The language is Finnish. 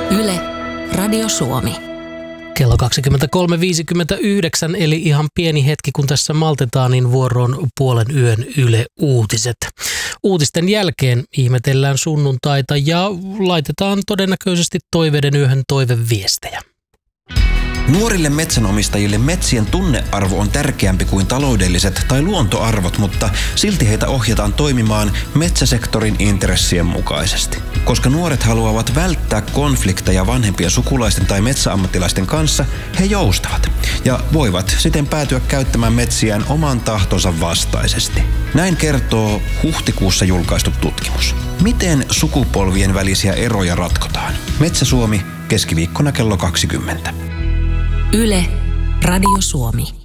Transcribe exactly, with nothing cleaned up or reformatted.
Yle, Radio Suomi. Kello kaksikymmentäkolme viisikymmentäyhdeksän, eli ihan pieni hetki, kun tässä maltetaan, niin vuoroon puolen yön Yle Uutiset. Uutisten jälkeen ihmetellään sunnuntaita ja laitetaan todennäköisesti toiveiden yöhön toiveviestejä. Nuorille metsänomistajille metsien tunnearvo on tärkeämpi kuin taloudelliset tai luontoarvot, mutta silti heitä ohjataan toimimaan metsäsektorin intressien mukaisesti. Koska nuoret haluavat välttää konflikteja vanhempien sukulaisten tai metsäammattilaisten kanssa, he joustavat ja voivat siten päätyä käyttämään metsiään oman tahtonsa vastaisesti. Näin kertoo huhtikuussa julkaistu tutkimus. Miten sukupolvien välisiä eroja ratkotaan? Metsä Suomi, keskiviikkona kello kaksikymmentä. Yle, Radio Suomi.